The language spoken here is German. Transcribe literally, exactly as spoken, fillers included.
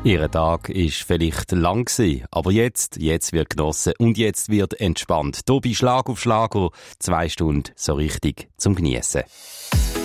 Ihr Tag ist vielleicht lang gewesen, aber jetzt, jetzt wird genossen und jetzt wird entspannt. Hier bei Schlag auf Schlag, zwei Stunden so richtig zum Geniessen.